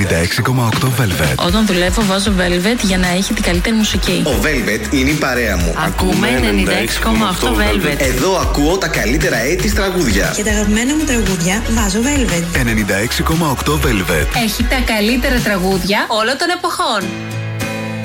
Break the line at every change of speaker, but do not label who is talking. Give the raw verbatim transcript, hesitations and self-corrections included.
ενενήντα έξι κόμμα οκτώ Velvet.
Όταν δουλεύω βάζω Velvet για να έχει την καλύτερη μουσική.
Ο Velvet είναι η παρέα μου.
Ακούμε ενενήντα έξι κόμμα οκτώ Velvet.
Εδώ ακούω τα καλύτερα έτη τραγούδια.
Και τα αγαπημένα μου τραγούδια βάζω Velvet.
ενενήντα έξι κόμμα οκτώ Velvet.
Έχει τα καλύτερα τραγούδια όλων των εποχών.